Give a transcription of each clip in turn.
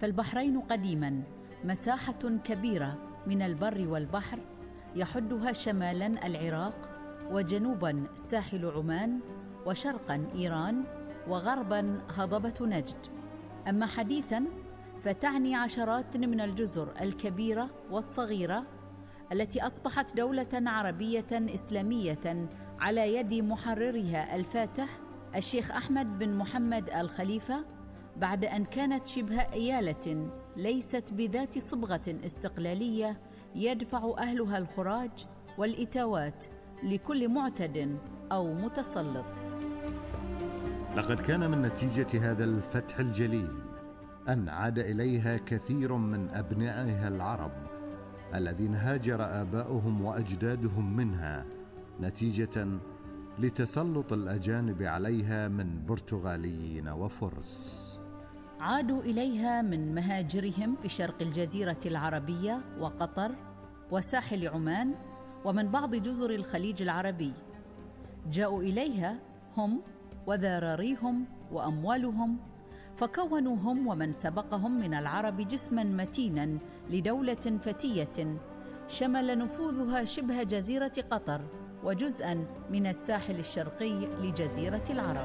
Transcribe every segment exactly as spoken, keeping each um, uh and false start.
فالبحرين قديما مساحة كبيرة من البر والبحر، يحدها شمالا العراق، وجنوبا ساحل عمان، وشرقا إيران، وغربا هضبة نجد. أما حديثا فتعني عشرات من الجزر الكبيرة والصغيرة التي أصبحت دولة عربية إسلامية على يد محررها الفاتح الشيخ أحمد بن محمد الخليفة، بعد أن كانت شبه إيالة ليست بذات صبغة استقلالية يدفع أهلها الخراج والإتاوات لكل معتد أو متسلط. لقد كان من نتيجة هذا الفتح الجليل أن عاد إليها كثير من أبنائها العرب الذين هاجر آباؤهم وأجدادهم منها نتيجة لتسلط الأجانب عليها من برتغاليين وفرس. عادوا إليها من مهاجرهم في شرق الجزيرة العربية وقطر وساحل عمان ومن بعض جزر الخليج العربي. جاءوا إليها هم وذراريهم وأموالهم، فكونوا هم ومن سبقهم من العرب جسماً متيناً لدولة فتية شمل نفوذها شبه جزيرة قطر وجزءاً من الساحل الشرقي لجزيرة العرب.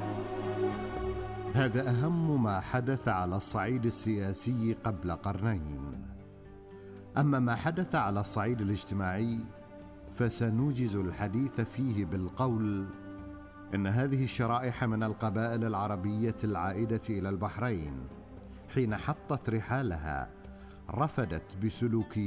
هذا أهم ما حدث على الصعيد السياسي قبل قرنين. أما ما حدث على الصعيد الاجتماعي فسنوجز الحديث فيه بالقول إن هذه الشرائح من القبائل العربية العائدة إلى البحرين حين حطت رحالها رفدت بسلوكيات